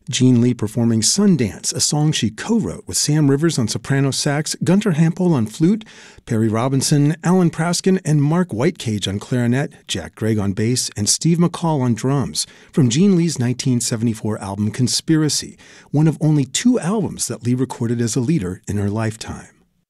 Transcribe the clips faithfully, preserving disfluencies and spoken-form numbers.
Gene Lee performing Sundance, a song she co-wrote with Sam Rivers on soprano sax, Gunter Hampel on flute, Perry Robinson, Alan Praskin, and Mark Whitecage on clarinet, Jack Gregg on bass, and Steve McCall on drums, from Gene Lee's nineteen seventy-four album Conspiracy, one of only two albums that Lee recorded as a leader in her lifetime.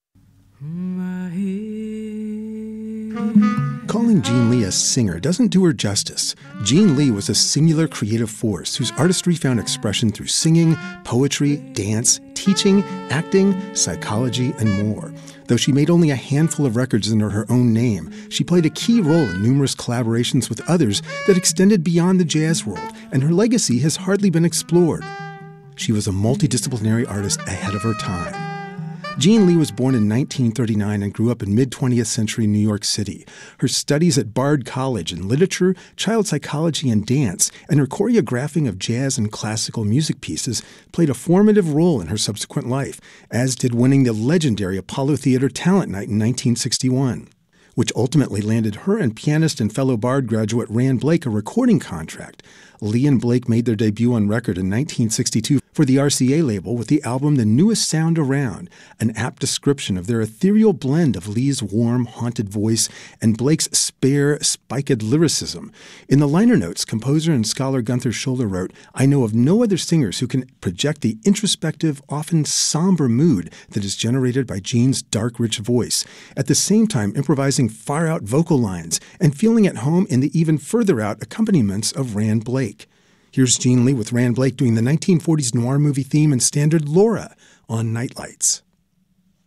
Calling Gene Lee a singer doesn't do her justice. Gene Lee was a singular creative force whose artistry found expression through singing, poetry, dance, teaching, acting, psychology, and more. Though she made only a handful of records under her own name, she played a key role in numerous collaborations with others that extended beyond the jazz world, and her legacy has hardly been explored. She was a multidisciplinary artist ahead of her time. Gene Lee was born in nineteen thirty-nine and grew up in mid-twentieth century New York City. Her studies at Bard College in literature, child psychology, and dance, and her choreographing of jazz and classical music pieces played a formative role in her subsequent life, as did winning the legendary Apollo Theater Talent Night in nineteen sixty-one, which ultimately landed her and pianist and fellow Bard graduate Rand Blake a recording contract. Lee and Blake made their debut on record in nineteen sixty-two for the R C A label with the album The Newest Sound Around, an apt description of their ethereal blend of Lee's warm, haunted voice and Blake's spare, spiked lyricism. In the liner notes, composer and scholar Gunther Schuller wrote, "I know of no other singers who can project the introspective, often somber mood that is generated by Gene's dark, rich voice, at the same time improvising far-out vocal lines and feeling at home in the even further-out accompaniments of Rand Blake." Here's Gene Lee with Rand Blake doing the nineteen forties noir movie theme and standard Laura on Nightlights.